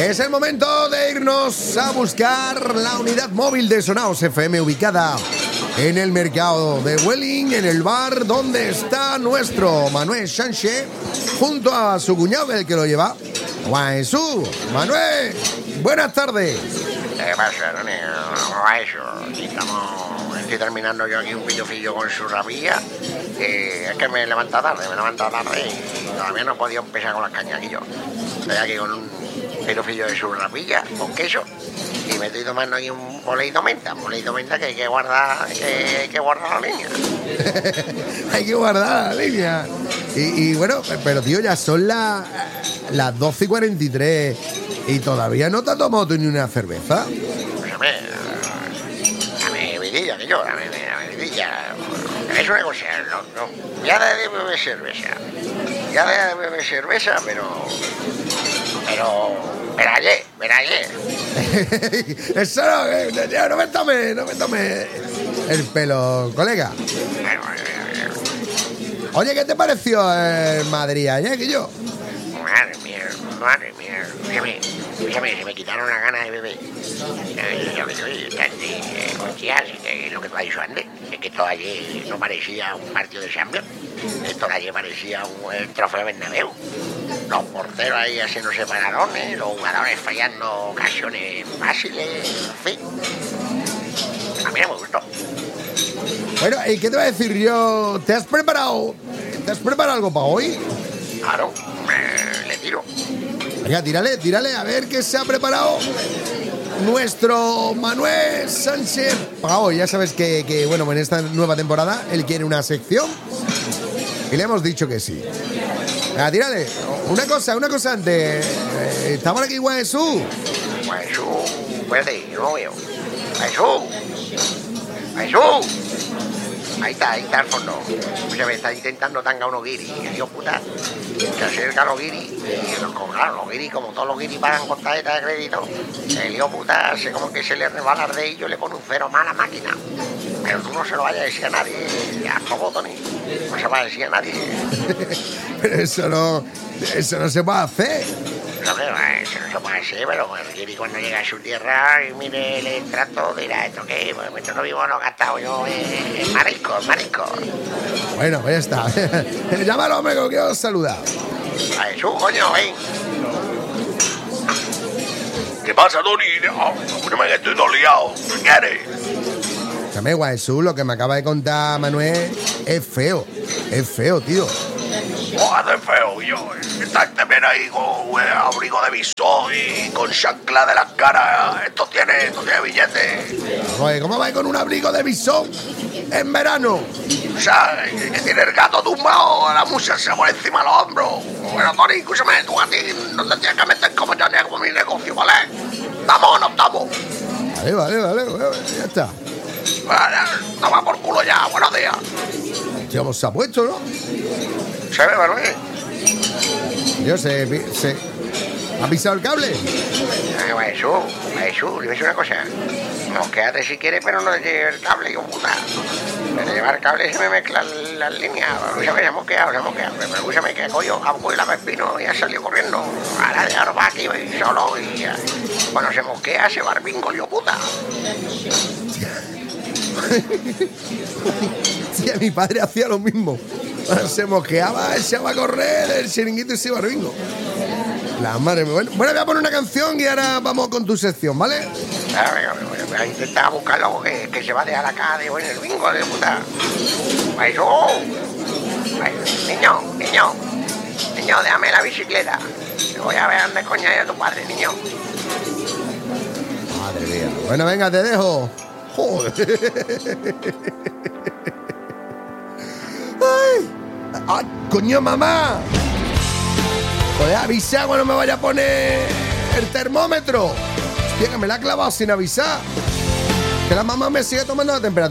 Es el momento de irnos a buscar la unidad móvil de Sonaos FM ubicada en el mercado de Welling, en el bar donde está nuestro Manuel Sánchez, junto a su cuñado, el que lo lleva, Juan Jesús. Manuel, buenas tardes. ¿Qué pasa, Tony? Estoy terminando yo aquí un pitufillo con su rabilla. Es que me he levantado tarde y todavía no he podido empezar con las cañaquillos. Estoy aquí con un pitufillo de su rabilla, con queso, y me estoy tomando aquí un boleito menta que hay que guardar, la línea. Hay que guardar la línea. Y bueno, pero tío, ya son las 12:43 y todavía no te has tomado tú ni una cerveza. Pues dame vidilla, que yo, dame vidilla. Es una cosa, no, ya de beber cerveza, pero ayer. Eso no me tome el pelo, colega. Oye, ¿qué te pareció Madrid ayer, que yo? Madre mía. Se me quitaron las ganas de beber. Lo que tú has dicho antes, es que esto ayer no parecía un partido de Champions. Esto de ayer parecía el trofeo Bernabéu. Los porteros ahí haciendo separadones, los jugadores fallando ocasiones fáciles, en fin. A mí no me gustó. Bueno, ¿y qué te voy a decir yo? ¿Te has preparado algo para hoy? Claro, le tiro. Venga, tírale, a ver qué se ha preparado nuestro Manuel Sánchez para hoy. Ya sabes que bueno, en esta nueva temporada él quiere una sección y le hemos dicho que sí. Venga, tírale. Una cosa antes. ¿Está por aquí Juan Jesús? Juan Jesús, espérate, yo no veo. Jesús. Ahí está al fondo. Se me está intentando tangar unos guiris. Dios puta. Se acerca a los guiris. Y los guiris, como todos los guiris pagan con tarjeta de crédito, el hijo puta hace como que se le resbala de ellos y le pone un cero más a la máquina. Pero tú no se lo vayas a decir a nadie. Ya, poco, Tony. No se va a decir a nadie. Pero eso no se puede hacer. Eso no se puede hacer, pero el guiri cuando llega a su tierra y mire el extracto, dirá, ¿esto qué? Pues esto no vivo, no he gastado yo en marisco. Bueno, pues ya está. Llámalo, amigo, que os saluda. A Jesús, coño, ven. ¿Qué pasa, Tony? No me estoy todo liado. ¿Qué quieres? Escúchame, Juan Jesús, lo que me acaba de contar Manuel es feo, tío. ¿Cómo hace feo? Estás también ahí con abrigo de visor y con chancla de las caras. Esto tiene billetes. Joder, ¿cómo va con un abrigo de visor en verano? O sea, que tiene el gato tumbado, la musa se pone encima de los hombros. Bueno, Tony, escúchame, tú a ti no te tienes que meter como mi negocio, ¿vale? ¿Estamos o no estamos? Vale, ya está. Vale, toma por culo ya, buenos días. Digamos, se ha puesto, ¿no? ¿Se ve, Manuel? Yo sé. ¿Ha pisado el cable? Jesús, dime una cosa. No, quédate si quieres, pero no te lleve el cable, hijo puta. Pero llevar el cable se me mezclan las líneas. Ya hemos quedado. Pero escúchame, que coño, ha cogido la pepino y ha salido corriendo. Ahora va aquí solo y ya. Cuando se mosquea, se va al bingo, hijo puta. Sí, mi padre hacía lo mismo. Se mosqueaba, echaba a correr el chiringuito y se iba al bingo. La madre mía. Bueno, voy a poner una canción y ahora vamos con tu sección, ¿vale? Voy a intentar buscarlo que se va a dejar la cara de el bingo, de puta. Niño, déjame la bicicleta. Voy a ver dónde coña es tu padre, niño. Madre mía. Bueno, venga, te dejo. Joder. ¡Ay, coño, mamá! Joder, avisa cuando me vaya a poner el termómetro. Hostia, que me la ha clavado sin avisar. Que la mamá me sigue tomando la temperatura.